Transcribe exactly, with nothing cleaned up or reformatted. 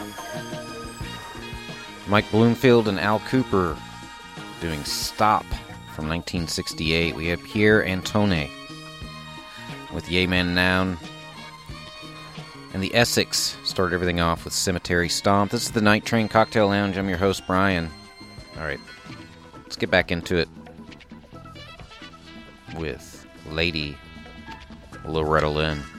Mike Bloomfield and Al Cooper doing Stop from nineteen sixty-eight. We had Pierre Antone with Yea Man Noun. And the Essex started everything off with Cemetery Stomp. This is the Night Train Cocktail Lounge. I'm your host, Brian. All right, let's get back into it with Lady Loretta Lynn.